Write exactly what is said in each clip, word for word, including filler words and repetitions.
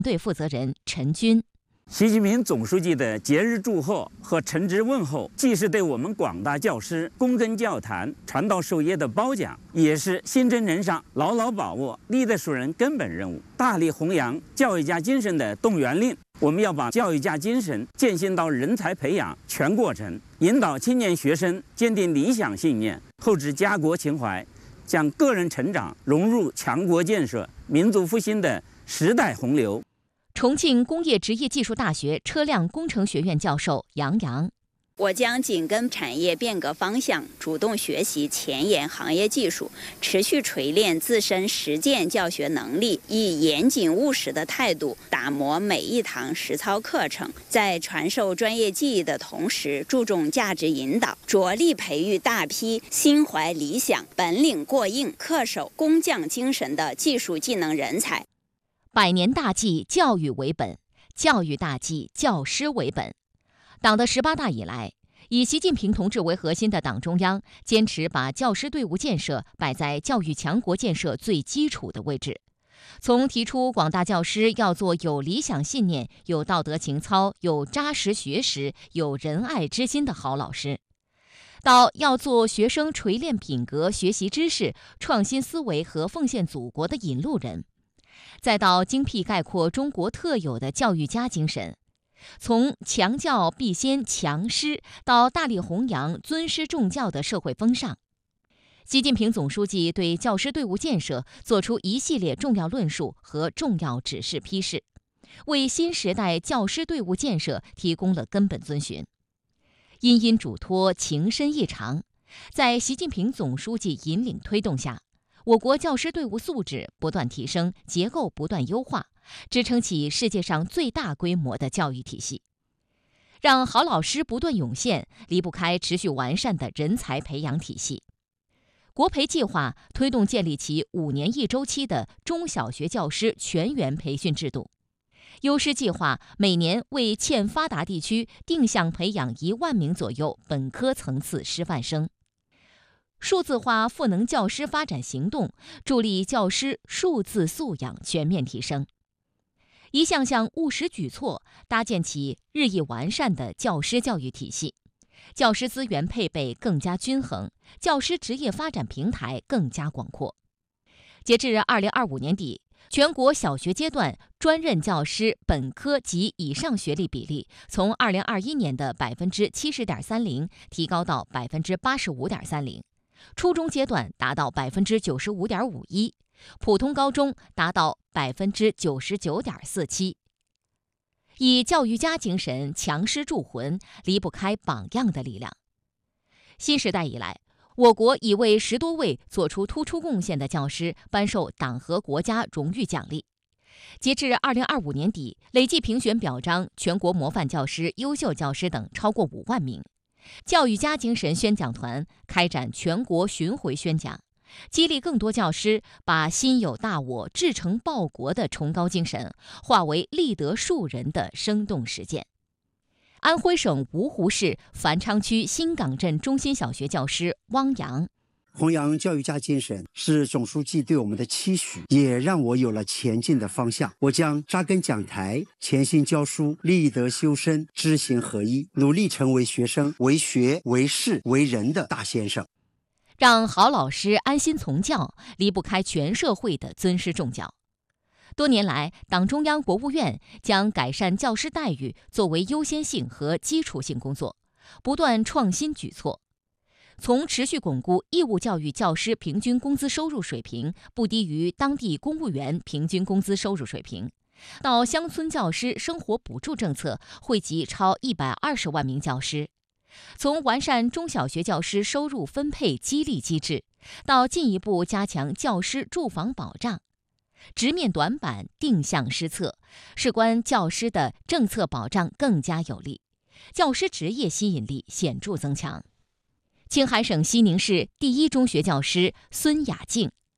队负责人陈军。 习近平总书记的节日祝贺和诚挚问候，既是对我们广大教师躬耕教坛、传道授业的褒奖，也是新征程上牢牢把握立德树人根本任务、大力弘扬教育家精神的动员令。我们要把教育家精神践行到人才培养全过程，引导青年学生坚定理想信念，厚植家国情怀，将个人成长融入强国建设、民族复兴的时代洪流。 重庆工业职业技术大学车辆工程学院教授杨洋， 我将紧跟产业变革方向，主动学习前沿行业技术，持续锤炼自身实践教学能力，以严谨务实的态度打磨每一堂实操课程，在传授专业技艺的同时，注重价值引导，着力培育大批心怀理想、本领过硬、恪守工匠精神的技术技能人才。 百年大计，教育为本；教育大计，教师为本。党的十八大以来，以习近平同志为核心的党中央坚持把教师队伍建设摆在教育强国建设最基础的位置。从提出广大教师要做有理想信念、有道德情操、有扎实学识、有仁爱之心的好老师，到要做学生锤炼品格、学习知识、创新思维和奉献祖国的引路人，再到精辟概括中国特有的教育家精神，从强教必先强师到大力弘扬尊师重教的社会风尚，习近平总书记对教师队伍建设作出一系列重要论述和重要指示批示，为新时代教师队伍建设提供了根本遵循。殷殷嘱托，情深意长，在习近平总书记引领推动下，我国教师队伍素质不断提升，结构不断优化，支撑起世界上最大规模的教育体系。让好老师不断涌现，离不开持续完善的人才培养体系。国培计划推动建立起五年一周期的中小学教师全员培训制度。优师计划每年为欠发达地区定向培养一万名左右本科层次师范生。数字化赋能教师发展行动，助力教师数字素养全面提升。一项项务实举措，搭建起日益完善的教师教育体系，教师资源配备更加均衡，教师职业发展平台更加广阔。截至二零二五年底，全国小学阶段专任教师本科及以上学历比例从二零二一年的百分之七十点三零提高到百分之八十五点三零。初中阶段达到百分之九十五点五一，普通高中达到百分之九十九点四七。以教育家精神强师铸魂，离不开榜样的力量。新时代以来，我国已为十多位做出突出贡献的教师颁授党和国家荣誉奖励。截至二零二五年底，累计评选表彰全国模范教师、优秀教师等超过五万名。教育家精神宣讲团开展全国巡回宣讲，激励更多教师把心有大我、志成报国的崇高精神化为立德树人的生动实践。安徽省芜湖市繁昌区新港镇中心小学教师汪洋， 弘扬教育家精神是总书记对我们的期许，也让我有了前进的方向。我将扎根讲台，潜心教书，立德修身，知行合一，努力成为学生为学、为事、为人的大先生。 让好老师安心从教，离不开全社会的尊师重教。多年来，党中央、国务院将改善教师待遇作为优先性和基础性工作，不断创新举措。从持续巩固义务教育教师平均工资收入水平不低于当地公务员平均工资收入水平，到乡村教师生活补助政策惠及超一百二十万名教师；从完善中小学教师收入分配激励机制，到进一步加强教师住房保障，直面短板，定向施策，事关教师的政策保障更加有力，教师职业吸引力显著增强。青海省西宁市第一中学教师孙雅静，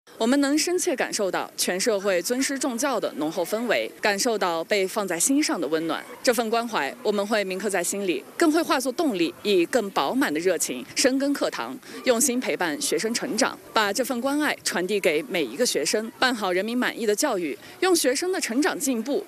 我们能深切感受到全社会尊师重教的浓厚氛围，感受到被放在心上的温暖。这份关怀，我们会铭刻在心里，更会化作动力，以更饱满的热情深耕课堂，用心陪伴学生成长，把这份关爱传递给每一个学生，办好人民满意的教育，用学生的成长进步